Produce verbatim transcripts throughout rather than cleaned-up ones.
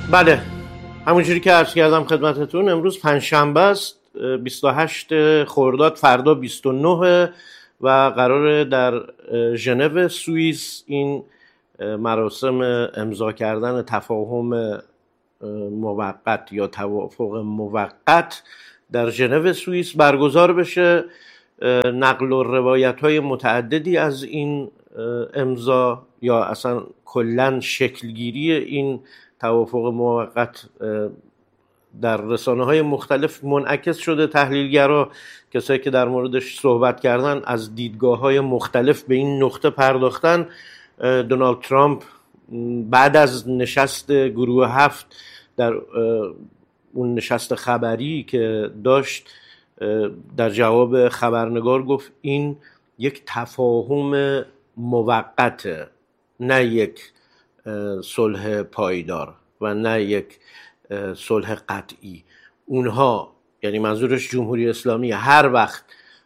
بله، همونجوری که عرض کردم خدمتتون، امروز پنجشنبه است، بیست و هشت خرداد، فردا بیست و نه و قراره در ژنو سوئیس این مراسم امضا کردن تفاهم موقت یا توافق موقت در ژنو سوئیس برگزار بشه. نقل و روایت های متعددی از این امضا یا اصلا کلن شکلگیری این توافق موقت در رسانه های مختلف منعکس شده. تحلیلگرا، کسایی که در موردش صحبت کردن، از دیدگاه های مختلف به این نقطه پرداختن. دونالد ترامپ بعد از نشست گروه هفت در اون نشست خبری که داشت در جواب خبرنگار گفت این یک تفاهم موقته، نه یک صلح پایدار و نه یک صلح قطعی. اونها، یعنی منظورش جمهوری اسلامی، هر وقت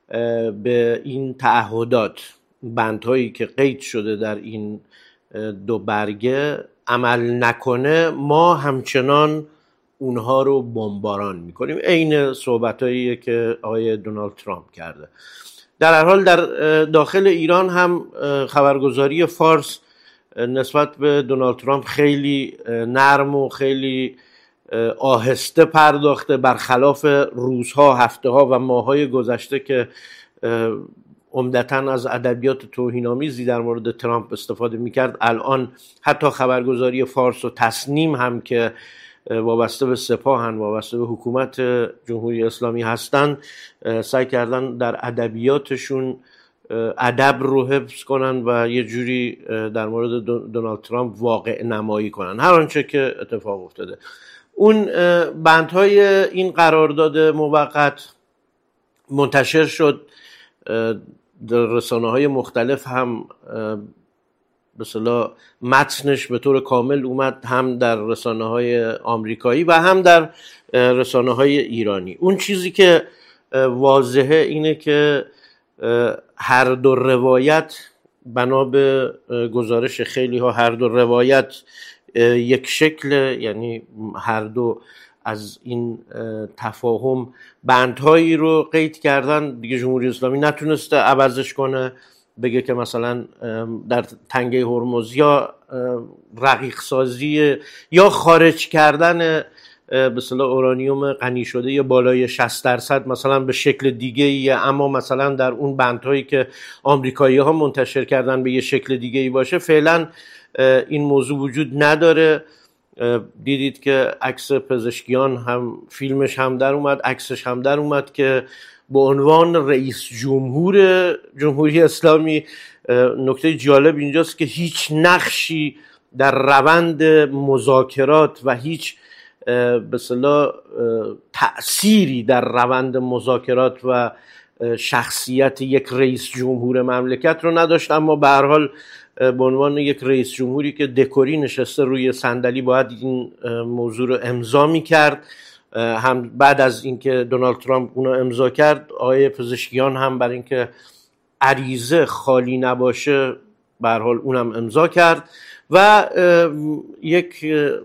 به این تعهدات، بندهایی که قید شده در این دو برگه عمل نکنه، ما همچنان اونها رو بمباران میکنیم. عین صحبتایی که آقای دونالد ترامپ کرده. در هر حال در داخل ایران هم خبرگزاری فارس نسبت به دونالد ترامپ خیلی نرم و خیلی آهسته پرداخته، برخلاف روزها، هفته‌ها و ماه‌های گذشته که عمدتاً از ادبیات توهین‌آمیزی در مورد ترامپ استفاده می‌کرد. الان حتی خبرگزاری فارس و تسنیم هم که وابسته به سپاهن، وابسته به حکومت جمهوری اسلامی هستن، سعی کردن در ادبیاتشون ادب رو حفظ کنن و یه جوری در مورد دونالد ترامپ واقع نمایی کنن، هر آنچه که اتفاق افتاده. اون بندهای این قرارداد موقت منتشر شد در رسانه‌های مختلف، هم به اصطلاح متنش به طور کامل اومد، هم در رسانه‌های آمریکایی و هم در رسانه‌های ایرانی. اون چیزی که واضحه اینه که هر دو روایت، بنا به گزارش خیلی ها، هر دو روایت یک شکل، یعنی هر دو از این تفاهم بندهایی رو قید کردن. دیگه جمهوری اسلامی نتونسته عوضش کنه، بگه که مثلا در تنگه هرمز یا رقیق سازی یا خارج کردن به اصطلاح اورانیوم غنی شده یا بالای شصت درصد مثلا به شکل دیگه ایه، اما مثلا در اون بندهایی که آمریکایی ها منتشر کردن به یه شکل دیگه ای باشه. فعلا این موضوع وجود نداره. دیدید که عکس پزشکیان هم، فیلمش هم در اومد، عکسش هم در اومد که به عنوان رئیس جمهور جمهوری اسلامی. نکته جالب اینجاست که هیچ نقشی در روند مذاکرات و هیچ به اصطلاح تأثیری در روند مذاکرات و شخصیت یک رئیس جمهور مملکت رو نداشت، اما به هر حال به عنوان یک رئیس جمهوری که دکوری نشسته روی صندلی باید این موضوع رو امضا می‌کرد. هم بعد از اینکه دونالد ترامپ اونو امضا کرد، آقای پزشکیان هم برای اینکه عریضه خالی نباشه به هر حال اونم امضا کرد و یک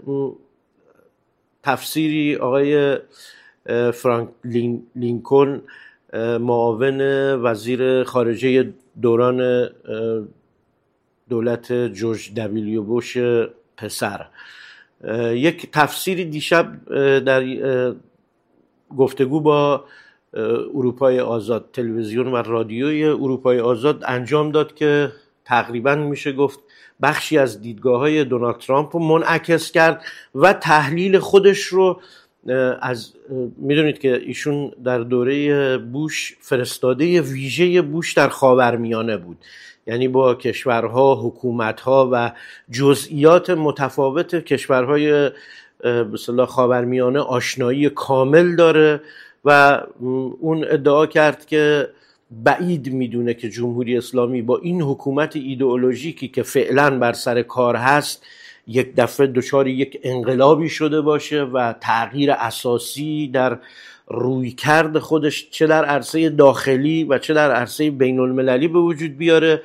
تفسیری آقای فرانک لینکلن، معاون وزیر خارجه دوران دولت جورج دبلیو بوش پسر، یک تفسیری دیشب در گفتگو با اروپای آزاد، تلویزیون و رادیوی اروپای آزاد انجام داد که تقریبا میشه گفت بخشی از دیدگاه‌های دونالد ترامپ رو منعکس کرد و تحلیل خودش رو از، میدونید که ایشون در دوره بوش فرستاده ویژه بوش در خاورمیانه بود، یعنی با کشورها، حکومتها و جزئیات متفاوت کشورهای به اصطلاح خاورمیانه آشنایی کامل داره و اون ادعا کرد که بعید میدونه که جمهوری اسلامی با این حکومت ایدئولوژیکی که فعلا بر سر کار هست یک دفعه دچار یک انقلابی شده باشه و تغییر اساسی در رویکرد خودش چه در عرصه داخلی و چه در عرصه بین المللی به وجود بیاره.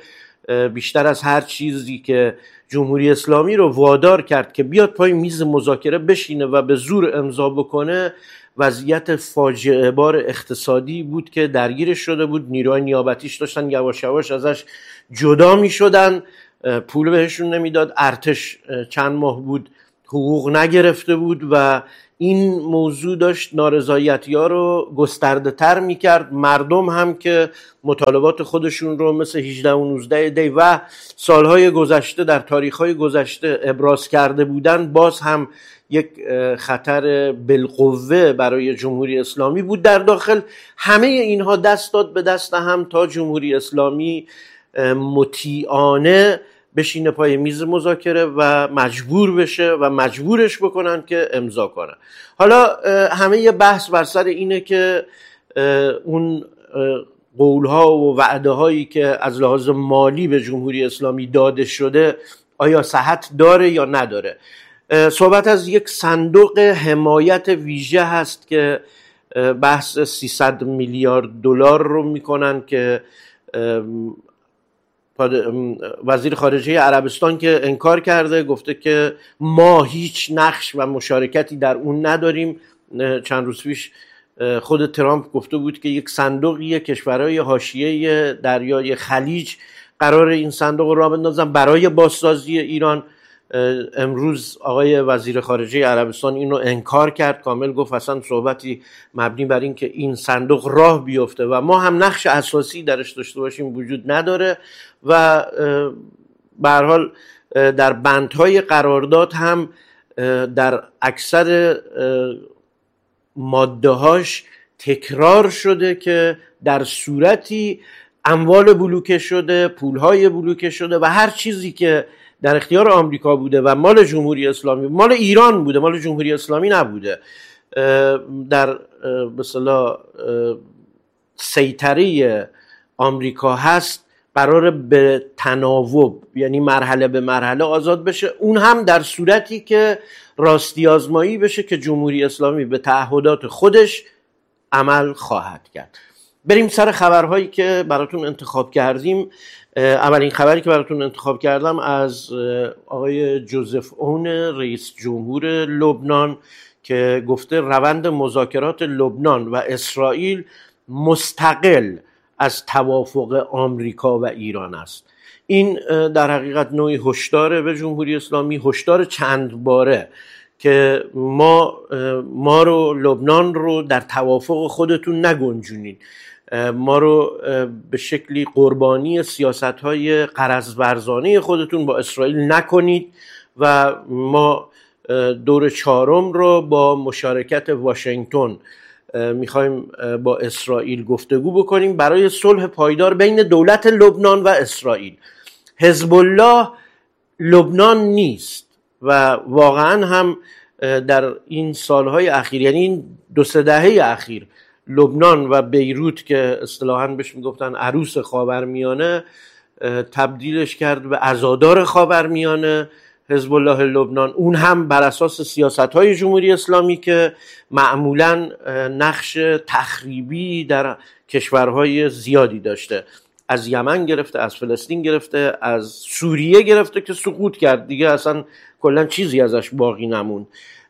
بیشتر از هر چیزی که جمهوری اسلامی رو وادار کرد که بیاد پای میز مذاکره بشینه و به زور امضا بکنه وضعیت فاجعه بار اقتصادی بود که درگیرش شده بود. نیروهای نیابتیش داشتن یواش یواش ازش جدا می شدن، پول بهشون نمیداد، ارتش چند ماه بود حقوق نگرفته بود و این موضوع داشت نارضایتی ها رو گسترده تر می کرد. مردم هم که مطالبات خودشون رو مثل هجده و نوزده دی و سالهای گذشته در تاریخهای گذشته ابراز کرده بودن، باز هم یک خطر بالقوه برای جمهوری اسلامی بود در داخل. همه اینها دست داد به دست هم تا جمهوری اسلامی مطیعانه بشینه پای میز مذاکره و مجبور بشه و مجبورش بکنن که امضا کنه. حالا همه بحث بر سر اینه که اون قولها و وعده هایی که از لحاظ مالی به جمهوری اسلامی داده شده آیا صحت داره یا نداره. صحبت از یک صندوق حمایت ویژه هست که بحث سیصد میلیارد دلار رو میکنن که وزیر خارجه عربستان که انکار کرده، گفته که ما هیچ نقش و مشارکتی در اون نداریم. چند روز پیش خود ترامپ گفته بود که یک صندوقی کشورهای حاشیه دریای خلیج قرار این صندوق رو راه بندازن برای بازسازی ایران. امروز آقای وزیر خارجه عربستان اینو انکار کرد، کامل گفت اصلا صحبتی مبنی بر این که این صندوق راه بیفته و ما هم نقش اساسی درش داشته باشیم وجود نداره. و به هر حال در بندهای قرارداد هم در اکثر ماده‌هاش تکرار شده که در صورتی اموال بلوکه شده، پولهای بلوکه شده و هر چیزی که در اختیار آمریکا بوده و مال جمهوری اسلامی، مال ایران بوده، مال جمهوری اسلامی نبوده، در به اصطلاح سیطره آمریکا هست، قراره به تناوب یعنی مرحله به مرحله آزاد بشه. اون هم در صورتی که راستی آزمایی بشه که جمهوری اسلامی به تعهدات خودش عمل خواهد کرد. بریم سر خبرهایی که براتون انتخاب کردیم. اولین خبری که براتون انتخاب کردم از آقای جوزف اون، رئیس جمهور لبنان، که گفته روند مذاکرات لبنان و اسرائیل مستقل از توافق آمریکا و ایران است. این در حقیقت نوعی هشدار به جمهوری اسلامی، هشدار چند باره که ما ما رو لبنان رو در توافق خودتون نگنجونید، ما رو به شکلی قربانی سیاست‌های غرض‌ورزانه خودتون با اسرائیل نکنید و ما دور چهارم رو با مشارکت واشنگتن میخوایم با اسرائیل گفتگو بکنیم برای صلح پایدار بین دولت لبنان و اسرائیل. حزب الله لبنان نیست و واقعا هم در این سالهای اخیر، یعنی این دو سه دهه اخیر، لبنان و بیروت که اصطلاحاً بهش میگفتن عروس خاورمیانه تبدیلش کرد به عزادار خاورمیانه حزب الله لبنان، اون هم بر اساس سیاست‌های جمهوری اسلامی که معمولاً نقش تخریبی در کشورهای زیادی داشته، از یمن گرفته، از فلسطین گرفته، از سوریه گرفته که سقوط کرد دیگه، اصلا کلا چیزی ازش باقی نموند،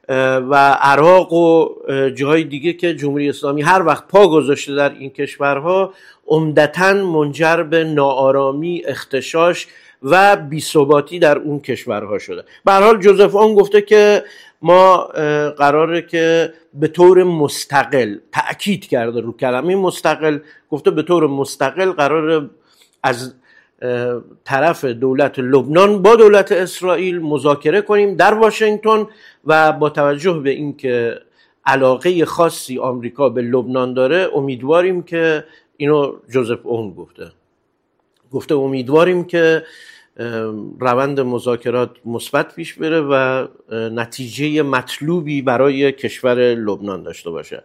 و عراق و جاهای دیگه که جمهوری اسلامی هر وقت پا گذاشته در این کشورها عمدتاً منجر به ناآرامی، اختشاش و بی‌ثباتی در اون کشورها شده. به هر حال جوزف اون گفته که ما قراره که به طور مستقل، تأکید کرده رو کلمه مستقل، گفته به طور مستقل قراره از طرف دولت لبنان با دولت اسرائیل مذاکره کنیم در واشنگتن و با توجه به اینکه علاقه خاصی آمریکا به لبنان داره امیدواریم که، اینو جوزف اون گفته گفته امیدواریم که روند مذاکرات مثبت پیش بره و نتیجه مطلوبی برای کشور لبنان داشته باشه.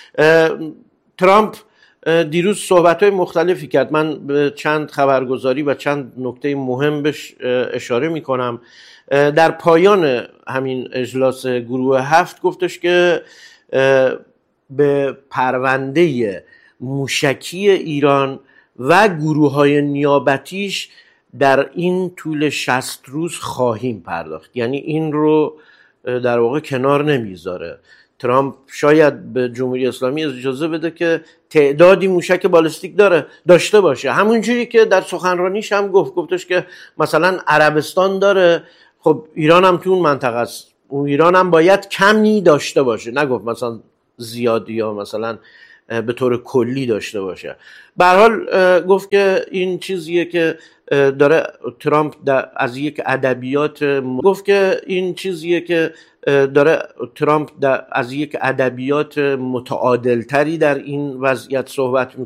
ترامپ دیروز صحبت‌های مختلفی کرد، من به چند خبرگزاری و چند نکته مهم بهش اشاره می‌کنم. در پایان همین اجلاس گروه هفت گفتش که به پرونده موشکی ایران و گروه‌های نیابتیش در این طول شصت روز خواهیم پرداخت. یعنی این رو در واقع کنار نمیذاره. ترامپ شاید به جمهوری اسلامی اجازه بده که تعدادی موشک بالستیک داره داشته باشه، همونجوری که در سخنرانیش هم گفت گفتش که مثلا عربستان داره، خب ایران هم تو اون منطقه است، اون ایران هم باید کمی داشته باشه، نگفت مثلا زیادی یا مثلا به طور کلی داشته باشه. به هر حال گفت که این چیزیه که داره ترامپ از یک ادبیات گفت که این چیزیه که داره ترامپ از یک ادبیات متعادلتری در این وضعیت صحبت